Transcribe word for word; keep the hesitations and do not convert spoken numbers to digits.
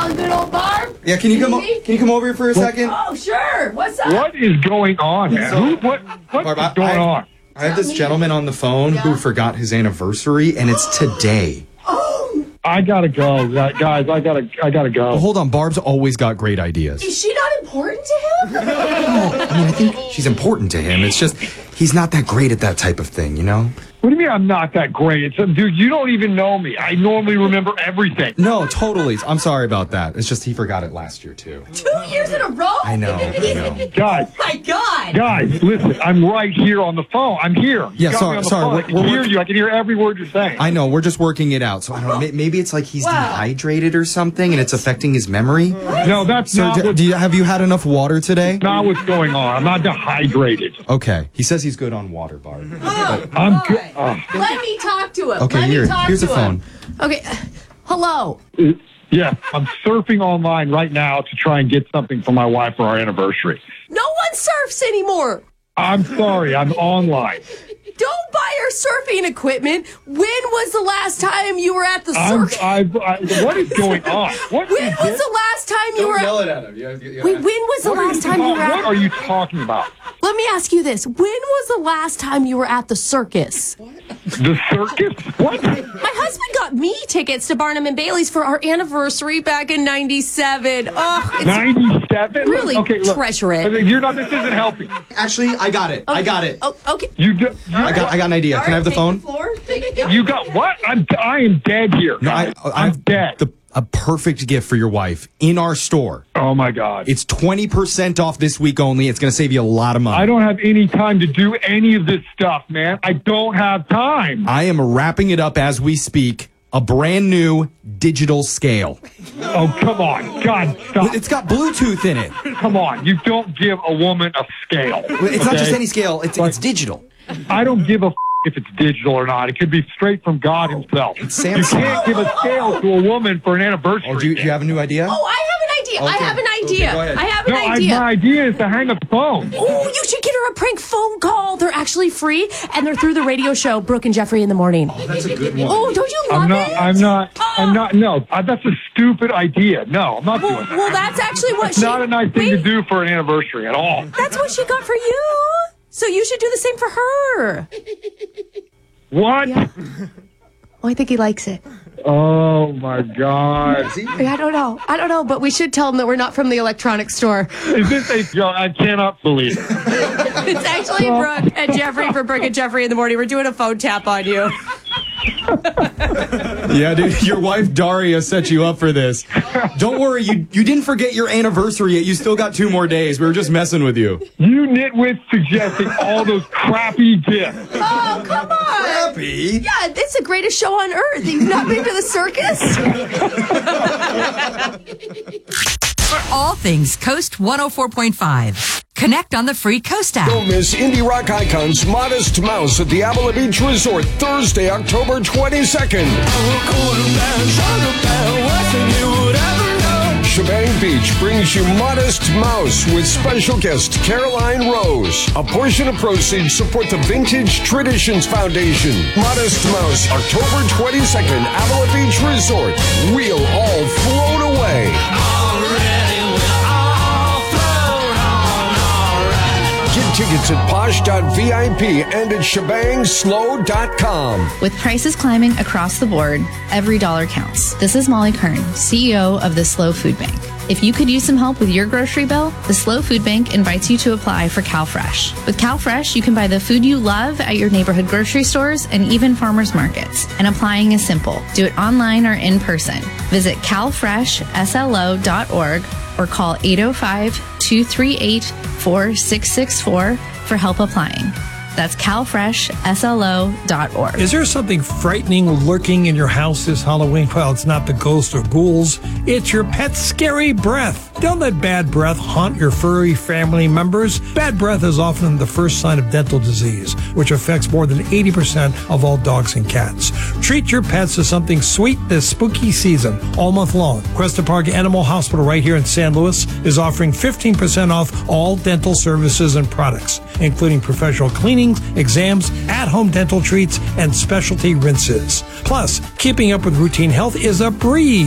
Oh, good old Barb. Yeah, can you come? O- can you come over here for a second? Oh, sure. What's up? What is going on, man? So- Who, what what Barb, is I- going I- on? I have this gentleman on the phone Yeah. who forgot his anniversary, and it's today. Oh, I gotta go, guys. I gotta I gotta go. Well, hold on. Barb's always got great ideas. is she not important to him? I mean, I think she's important to him. It's just he's not that great at that type of thing, you know? What do you mean I'm not that great? It's, dude, you don't even know me. I normally remember everything. No, totally. I'm sorry about that. It's just he forgot it last year, too. Two years in a row? I know. I know. Guys, Oh, my God. guys, listen. I'm right here on the phone. I'm here. Yeah, You got sorry- me on the sorry, phone. we're- I can we're hear work- you. I can hear every word you're saying. I know. We're just working it out. So I don't know. may- Maybe it's like he's Wow. dehydrated or something, and it's affecting his memory. No, that's So, not, d- what, do you, have you had enough water today? not what's going on. I'm not dehydrated. Okay. He says he's good on water, Barb. Oh, I'm all good. right. Uh, Let me talk to him. Okay, Let here. me talk Here's to the phone. him. Okay. Hello. yeah, I'm surfing online right now to try and get something for my wife for our anniversary. No one surfs anymore. I'm sorry. I'm online. Don't buy her surfing equipment. When was the last time you were at the I'm, circus? I've, I, what is going on? What When is was this? the last time you were at... it at him. You, you, Wait, when was the What are last you time you were talk- at... What are you talking about? Let me ask you this. When was the last time you were at the circus? The circus? What? My husband got me tickets to Barnum and Bailey's for our anniversary back in ninety-seven. Oh, it's ninety-seven? Really okay, look, treasure it. I mean, you're not. This isn't helping. Actually, I got it. I got it. Oh, okay. You do, you, I got. I got an idea. Can I have the phone? you got what? I'm. I am dead here. No, I. I I'm have dead. The, a perfect gift for your wife in our store. Oh my god. It's twenty percent off this week only. It's going to save you a lot of money. I don't have any time to do any of this stuff, man. I don't have time. I am wrapping it up as we speak. A brand new digital scale. Oh come on, God, stop. It's got Bluetooth in it. Come on, you don't give a woman a scale. It's not okay? just any scale. It's, it's digital. I don't give a f- if it's digital or not. It could be straight from God himself. It's You Samsung. can't give a scale to a woman for an anniversary. Oh, do you, do you have a new idea? Oh, I have an idea. I Okay. have an Okay, idea. go ahead. I have an no, I, idea. my idea is to hang up the phone. Oh, you should get her a prank phone call. They're actually free, and they're through the radio show Brooke and Jeffrey in the morning. Oh, that's a good one. Oh, don't you love I'm not. it? I'm not. Oh. I'm not. No, uh, that's a stupid idea. No, I'm not Well, doing that. well, that's actually what It's she. not a nice thing Wait, to do for an anniversary at all. That's what she got for you. So you should do the same for her. What? Yeah. Oh, I think he likes it. Oh my God! I don't know. I don't know, but we should tell him that we're not from the electronics store. Is this a joke? I cannot believe it. It's actually Brooke and Jeffrey for Brooke and Jeffrey in the morning. We're doing a phone tap on you. Yeah, dude, your wife Daria set you up for this. Don't worry, you you didn't forget your anniversary yet. You still got two more days. We were just messing with you. You nitwits suggesting all those crappy gifts. Oh, come on. Happy? Yeah, it's the greatest show on earth. You've not been to the circus? For all things Coast one oh four point five. Connect on the free Coast app. Don't miss indie rock icons Modest Mouse at the Avila Beach Resort Thursday, October twenty-second. Shebang Beach brings you Modest Mouse with special guest Caroline Rose. A portion of proceeds support the Vintage Traditions Foundation. Modest Mouse, October twenty-second, Avila Beach Resort. We'll all float away. Get tickets at posh dot V I P and at shebang slow dot com. With prices climbing across the board, every dollar counts. This is Molly Kern, C E O of the Slow Food Bank. If you could use some help with your grocery bill, the Slow Food Bank invites you to apply for CalFresh. With CalFresh, you can buy the food you love at your neighborhood grocery stores and even farmers markets. And applying is simple. Do it online or in person. Visit cal fresh s l o dot org or call eight oh five, two three eight, four six six four for help applying. That's cal fresh s l o dot org. Is there something frightening lurking in your house this Halloween? Well, it's not the ghosts or ghouls. It's your pet's scary breath. Don't let bad breath haunt your furry family members. Bad breath is often the first sign of dental disease, which affects more than eighty percent of all dogs and cats. Treat your pets to something sweet this spooky season all month long. Cuesta Park Animal Hospital right here in San Luis is offering fifteen percent off all dental services and products, including professional cleaning, exams, at-home dental treats, and specialty rinses. Plus, keeping up with routine health is a breeze.